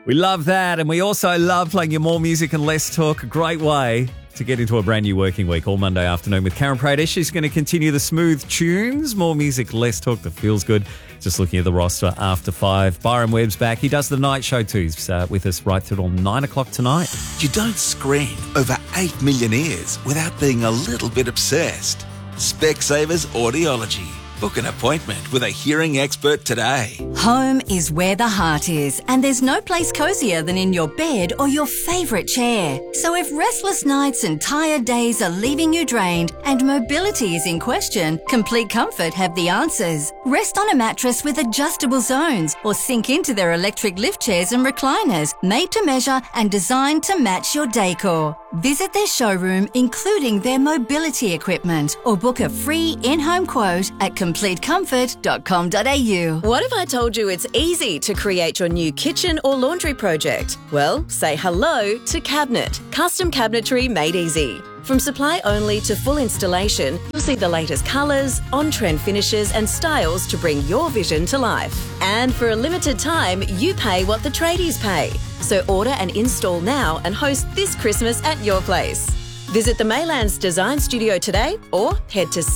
We love that, and we also love playing you more music and less talk. A great way to get into a brand new working week all Monday afternoon with Karen Pradish. She's going to continue the smooth tunes, more music, less talk that feels good. Just looking at the roster after 5. Byron Webb's back. He does the night show too. He's with us right through till 9 o'clock tonight. You don't scream over 8 million ears without being a little bit obsessed. Specsavers Audiology. Book an appointment with a hearing expert today. Home is where the heart is, and there's no place cozier than in your bed or your favourite chair. So if restless nights and tired days are leaving you drained and mobility is in question, Complete Comfort have the answers. Rest on a mattress with adjustable zones or sink into their electric lift chairs and recliners, made to measure and designed to match your decor. Visit their showroom, including their mobility equipment, or book a free in-home quote at completecomfort.com.au. What if I told you it's easy to create your new kitchen or laundry project? Well, say hello to Cabinet. Custom cabinetry made easy. From supply only to full installation, you'll see the latest colours, on-trend finishes and styles to bring your vision to life. And for a limited time, you pay what the tradies pay. So order and install now and host this Christmas at your place. Visit the Maylands Design Studio today or head to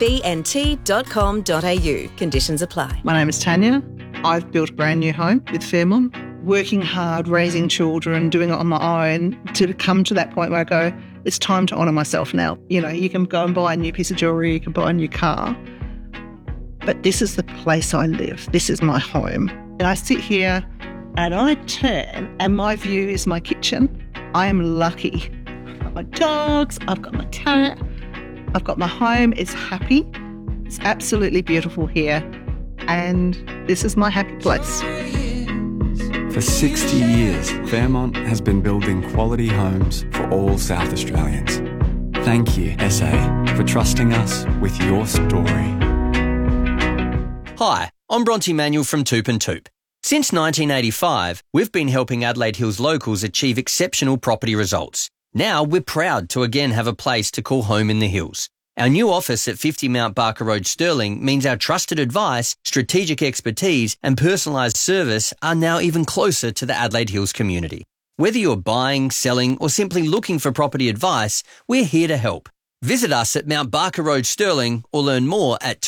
cabnt.com.au. Conditions apply. My name is Tanya. I've built a brand new home with Fairmont, working hard, raising children, doing it on my own to come to that point where I go, it's time to honour myself now. You know, you can go and buy a new piece of jewellery, you can buy a new car, but this is the place I live. This is my home. And I sit here and I turn and my view is my kitchen. I am lucky. I've got my dogs, I've got my cat, I've got my home. It's happy. It's absolutely beautiful here. And this is my happy place. For 60 years, Fairmont has been building quality homes for all South Australians. Thank you, SA, for trusting us with your story. Hi, I'm Bronte Manuel from Toop and Toop. Since 1985, we've been helping Adelaide Hills locals achieve exceptional property results. Now we're proud to again have a place to call home in the hills. Our new office at 50 Mount Barker Road, Stirling, means our trusted advice, strategic expertise and personalised service are now even closer to the Adelaide Hills community. Whether you're buying, selling or simply looking for property advice, we're here to help. Visit us at Mount Barker Road, Stirling or learn more at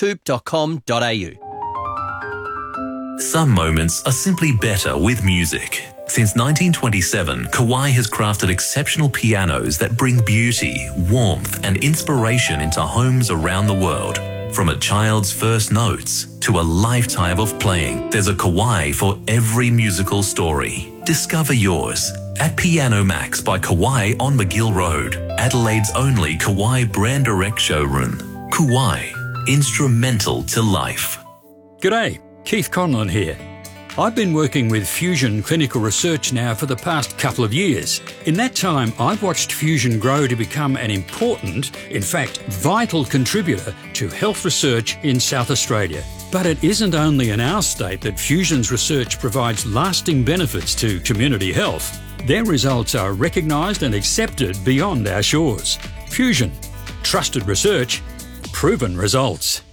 toop.com.au. Some moments are simply better with music. Since 1927, Kawai has crafted exceptional pianos that bring beauty, warmth and inspiration into homes around the world. From a child's first notes to a lifetime of playing, there's a Kawai for every musical story. Discover yours at Piano Max by Kawai on McGill Road, Adelaide's only Kawai brand direct showroom. Kawai, instrumental to life. G'day, Keith Conlon here. I've been working with Fusion Clinical Research now for the past couple of years. In that time, I've watched Fusion grow to become an important, in fact, vital contributor to health research in South Australia. But it isn't only in our state that Fusion's research provides lasting benefits to community health. Their results are recognised and accepted beyond our shores. Fusion. Trusted research. Proven results.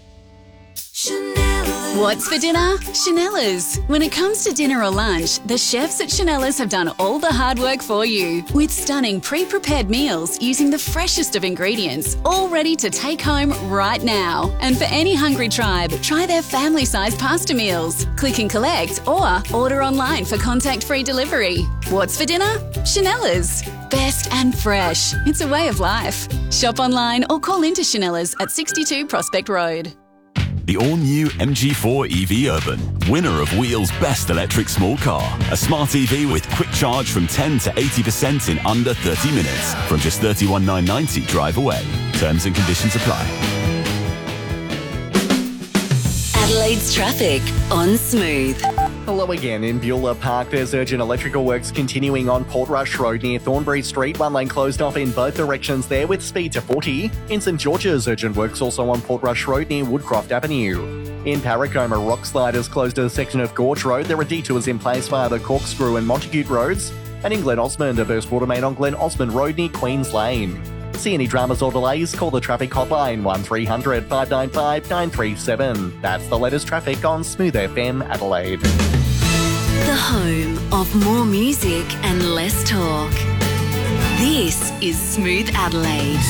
What's for dinner? Chanella's. When it comes to dinner or lunch, the chefs at Chanella's have done all the hard work for you. With stunning pre-prepared meals using the freshest of ingredients, all ready to take home right now. And for any hungry tribe, try their family-sized pasta meals. Click and collect or order online for contact-free delivery. What's for dinner? Chanella's. Best and fresh. It's a way of life. Shop online or call into Chanella's at 62 Prospect Road. The all-new MG4 EV Urban, winner of Wheel's best electric small car. A smart EV with quick charge from 10 to 80% in under 30 minutes. From just $31,990 drive away. Terms and conditions apply. Adelaide's traffic on Smooth. Hello again. In Beulah Park, there's urgent electrical works continuing on Portrush Road near Thornbury Street. One lane closed off in both directions there with speed to 40. In St George's, urgent works also on Portrush Road near Woodcroft Avenue. In Parracombe, a rock slide has closed a section of Gorge Road. There are detours in place via the Corkscrew and Montacute Roads. And in Glen Osmond, a burst water main on Glen Osmond Road near Queens Lane. See any dramas or delays? Call the traffic hotline 1300 595 937. That's the latest traffic on Smooth FM Adelaide. The home of more music and less talk. This is Smooth Adelaide.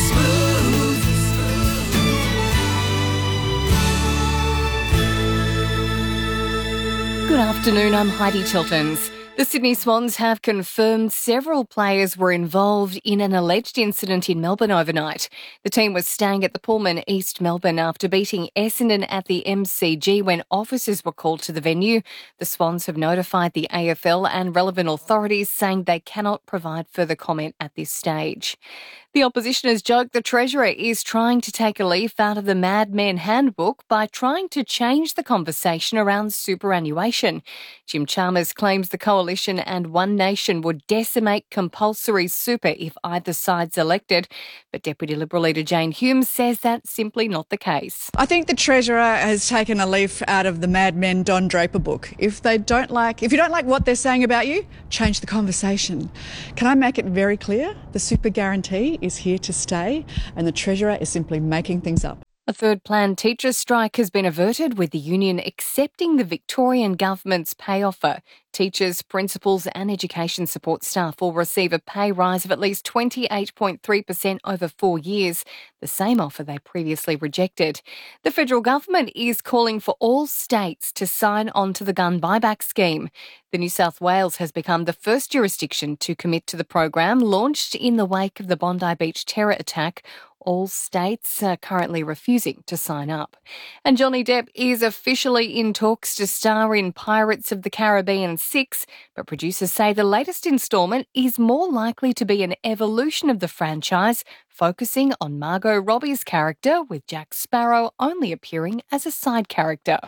Good afternoon, I'm Heidi Chiltons. The Sydney Swans have confirmed several players were involved in an alleged incident in Melbourne overnight. The team was staying at the Pullman East Melbourne after beating Essendon at the MCG when officers were called to the venue. The Swans have notified the AFL and relevant authorities, saying they cannot provide further comment at this stage. The opposition has joked the Treasurer is trying to take a leaf out of the Mad Men handbook by trying to change the conversation around superannuation. Jim Chalmers claims the Coalition and One Nation would decimate compulsory super if either side's elected. But Deputy Liberal leader Jane Hume says that's simply not the case. I think the Treasurer has taken a leaf out of the Mad Men Don Draper book. If you don't like what they're saying about you, change the conversation. Can I make it very clear? The super guarantee is here to stay, and the Treasurer is simply making things up. A third planned teachers' strike has been averted, with the union accepting the Victorian government's pay offer. Teachers, principals and education support staff will receive a pay rise of at least 28.3% over 4 years, the same offer they previously rejected. The federal government is calling for all states to sign on to the gun buyback scheme. The New South Wales has become the first jurisdiction to commit to the program, launched in the wake of the Bondi Beach terror attack. All states are currently refusing to sign up. And Johnny Depp is officially in talks to star in Pirates of the Caribbean 6, but producers say the latest instalment is more likely to be an evolution of the franchise, focusing on Margot Robbie's character, with Jack Sparrow only appearing as a side character.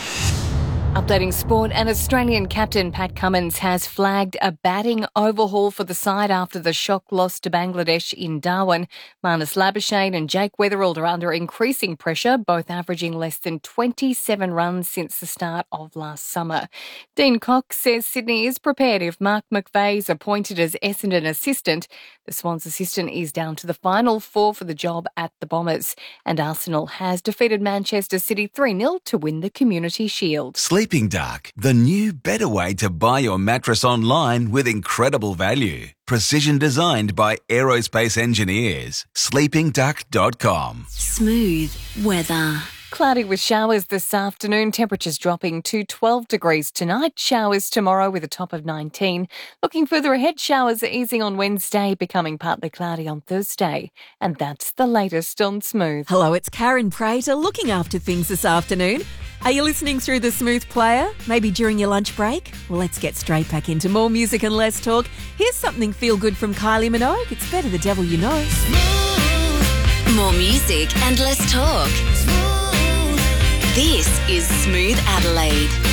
Updating sport, and Australian captain Pat Cummins has flagged a batting overhaul for the side after the shock loss to Bangladesh in Darwin. Marnus Labuschagne and Jake Weatherald are under increasing pressure, both averaging less than 27 runs since the start of last summer. Dean Cox says Sydney is prepared if Mark McVeigh is appointed as Essendon assistant. The Swans assistant is down to the final four for the job at the Bombers. And Arsenal has defeated Manchester City 3-0 to win the Community Shield. Sleeping Duck, the new better way to buy your mattress online with incredible value. Precision designed by aerospace engineers. sleepingduck.com. Smooth weather. Cloudy with showers this afternoon, temperatures dropping to 12 degrees tonight, showers tomorrow with a top of 19. Looking further ahead, showers are easing on Wednesday, becoming partly cloudy on Thursday. And that's the latest on Smooth. Hello, it's Karen Prater looking after things this afternoon. Are you listening through the Smooth player? Maybe during your lunch break? Well, let's get straight back into more music and less talk. Here's something feel good from Kylie Minogue. It's Better the Devil You Know. More music and less talk. This is Smooth Adelaide.